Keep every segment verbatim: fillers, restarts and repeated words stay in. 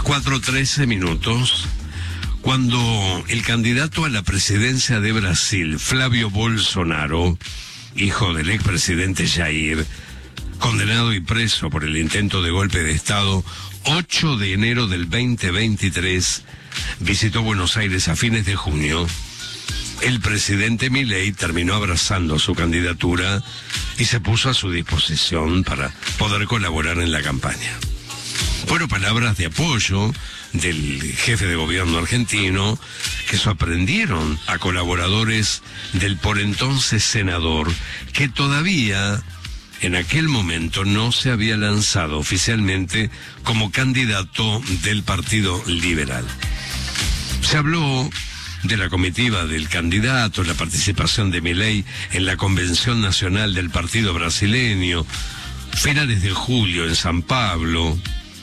cuatro trece minutos, cuando el candidato a la presidencia de Brasil, Flávio Bolsonaro, hijo del expresidente Jair, condenado y preso por el intento de golpe de Estado, ocho de enero del veinte veintitrés, visitó Buenos Aires a fines de junio, el presidente Milei terminó abrazando su candidatura y se puso a su disposición para poder colaborar en la campaña. Fueron palabras de apoyo del jefe de gobierno argentino que sorprendieron a colaboradores del por entonces senador, que todavía en aquel momento no se había lanzado oficialmente como candidato del Partido Liberal. Se habló de la comitiva del candidato, la participación de Milei en la Convención Nacional del Partido Brasileño, finales de julio en San Pablo.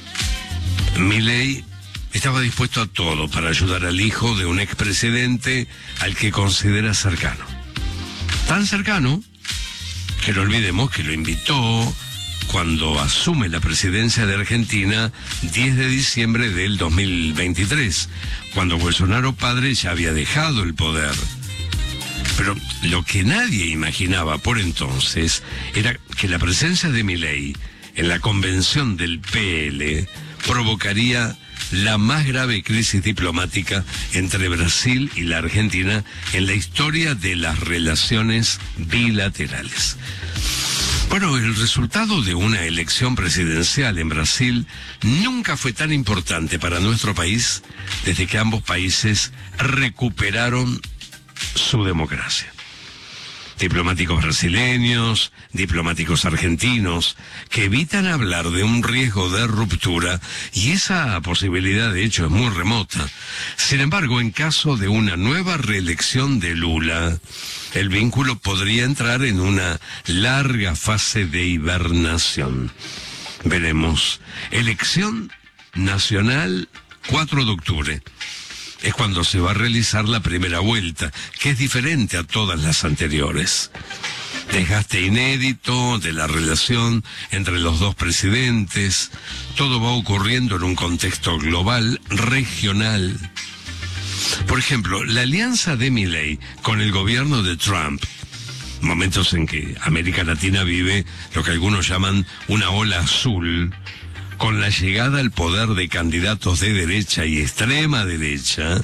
Milei estaba dispuesto a todo para ayudar al hijo de un expresidente al que considera cercano. Tan cercano que no olvidemos que lo invitó cuando asume la presidencia de Argentina diez de diciembre del dos mil veintitrés, cuando Bolsonaro padre ya había dejado el poder. Pero lo que nadie imaginaba por entonces era que la presencia de Milei en la convención del P L provocaría la más grave crisis diplomática entre Brasil y la Argentina en la historia de las relaciones bilaterales. Bueno, el resultado de una elección presidencial en Brasil nunca fue tan importante para nuestro país desde que ambos países recuperaron su democracia. Diplomáticos brasileños, diplomáticos argentinos, que evitan hablar de un riesgo de ruptura, y esa posibilidad de hecho es muy remota. Sin embargo, en caso de una nueva reelección de Lula, el vínculo podría entrar en una larga fase de hibernación. Veremos. Elección nacional, cuatro de octubre. Es cuando se va a realizar la primera vuelta, que es diferente a todas las anteriores. Desgaste inédito de la relación entre los dos presidentes. Todo va ocurriendo en un contexto global, regional. Por ejemplo, la alianza de Milei con el gobierno de Trump, momentos en que América Latina vive lo que algunos llaman una ola azul, con la llegada al poder de candidatos de derecha y extrema derecha,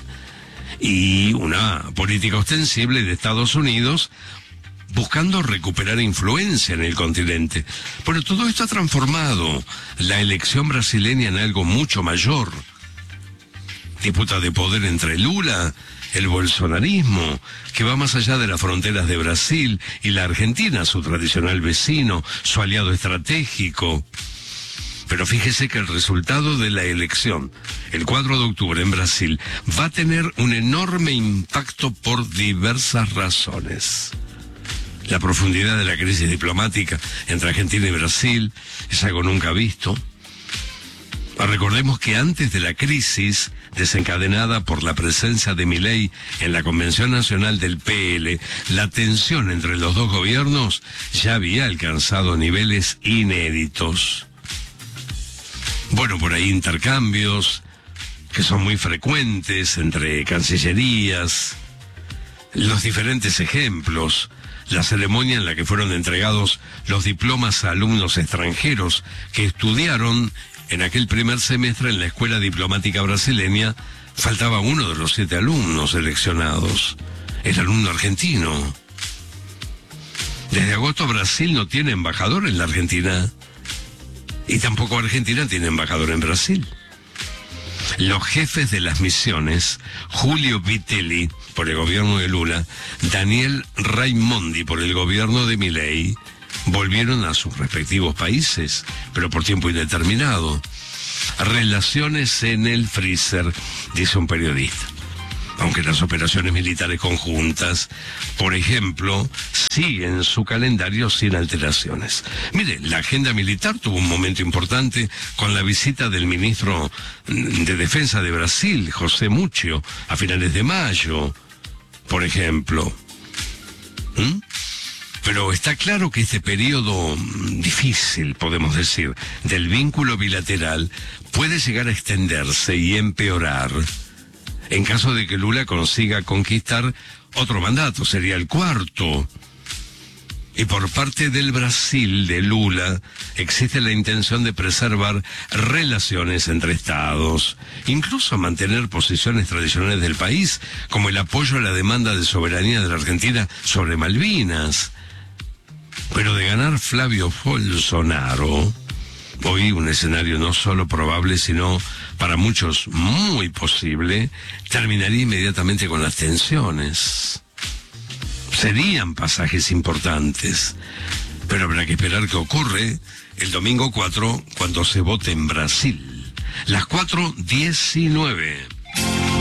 y una política ostensible de Estados Unidos buscando recuperar influencia en el continente. Pero todo esto ha transformado la elección brasileña en algo mucho mayor. Disputa de poder entre Lula, el bolsonarismo, que va más allá de las fronteras de Brasil, y la Argentina, su tradicional vecino, su aliado estratégico. Pero fíjese que el resultado de la elección, el cuatro de octubre en Brasil, va a tener un enorme impacto por diversas razones. La profundidad de la crisis diplomática entre Argentina y Brasil es algo nunca visto. Recordemos que antes de la crisis desencadenada por la presencia de Milei en la Convención Nacional del P L, la tensión entre los dos gobiernos ya había alcanzado niveles inéditos. Bueno, por ahí intercambios que son muy frecuentes entre cancillerías, los diferentes ejemplos, la ceremonia en la que fueron entregados los diplomas a alumnos extranjeros que estudiaron en aquel primer semestre en la Escuela Diplomática Brasileña. Faltaba uno de los siete alumnos seleccionados, el alumno argentino. Desde agosto Brasil no tiene embajador en la Argentina. Y tampoco Argentina tiene embajador en Brasil. Los jefes de las misiones, Julio Vitelli por el gobierno de Lula, Daniel Raimondi por el gobierno de Milei, volvieron a sus respectivos países, pero por tiempo indeterminado. Relaciones en el freezer, dice un periodista. Aunque las operaciones militares conjuntas, por ejemplo, siguen su calendario sin alteraciones. Mire, la agenda militar tuvo un momento importante con la visita del ministro de Defensa de Brasil, José Muccio, a finales de mayo, por ejemplo. ¿Mm? Pero está claro que este periodo difícil, podemos decir, del vínculo bilateral puede llegar a extenderse y empeorar en caso de que Lula consiga conquistar otro mandato, sería el cuarto. Y por parte del Brasil, de Lula, existe la intención de preservar relaciones entre estados, incluso mantener posiciones tradicionales del país, como el apoyo a la demanda de soberanía de la Argentina sobre Malvinas. Pero de ganar Flavio Bolsonaro, hoy un escenario no solo probable, sino para muchos muy posible, terminaría inmediatamente con las tensiones. Serían pasajes importantes, pero habrá que esperar qué ocurre el domingo cuatro cuando se vote en Brasil. Las cuatro diecinueve.